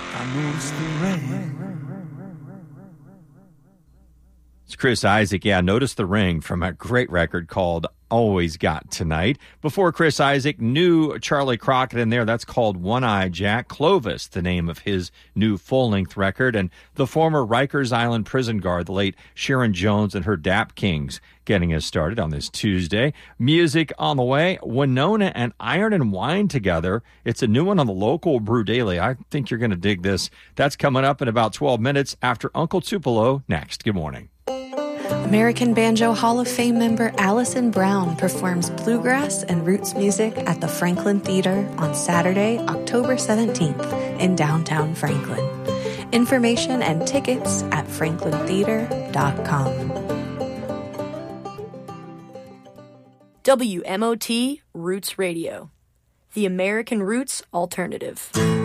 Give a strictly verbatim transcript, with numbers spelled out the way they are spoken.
I noticed the rain. It's Chris Isaak. Yeah, Notice the Ring from a great record called Always Got Tonight. Before Chris Isaak, new Charlie Crockett in there. That's called One Eye Jack. Clovis, the name of his new full-length record. And the former Rikers Island prison guard, the late Sharon Jones and her Dap Kings, getting us started on this Tuesday. Music on the way. Winona and Iron and Wine together. It's a new one on the local Brew Daily. I think you're going to dig this. That's coming up in about twelve minutes after Uncle Tupelo next. Good morning. American Banjo Hall of Fame member Allison Brown performs bluegrass and roots music at the Franklin Theater on Saturday, October seventeenth in downtown Franklin. Information and tickets at franklin theater dot com. W M O T Roots Radio, the American Roots Alternative.